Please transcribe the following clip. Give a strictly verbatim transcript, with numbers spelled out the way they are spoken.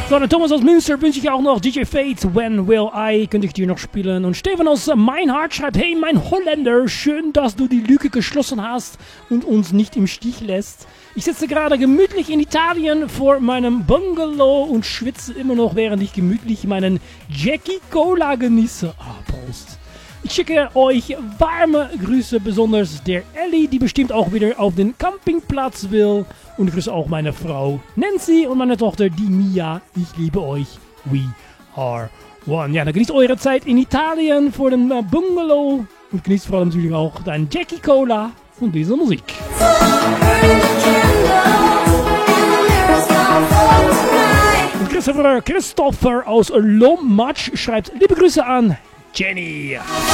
So, der Thomas aus Münster wünsche ich auch noch D J Fate, When Will I, könnte ich dir noch spielen. Und Stefan aus Meinhard schreibt, hey mein Holländer, schön, dass du die Lücke geschlossen hast und uns nicht im Stich lässt. Ich sitze gerade gemütlich in Italien vor meinem Bungalow und schwitze immer noch, während ich gemütlich meinen Jackie Cola genieße. Ah, Prost. Ich schicke euch warme Grüße, besonders der Ellie, die bestimmt auch wieder auf den Campingplatz will. Und ich grüße auch meine Frau Nancy und meine Tochter, die Mia. Ich liebe euch. We are one. Ja, dann genießt eure Zeit in Italien vor dem Bungalow. Und genießt vor allem natürlich auch dein Jackie Cola und diese Musik. Und Christopher, Christopher aus Lommatsch schreibt liebe Grüße an Jenny.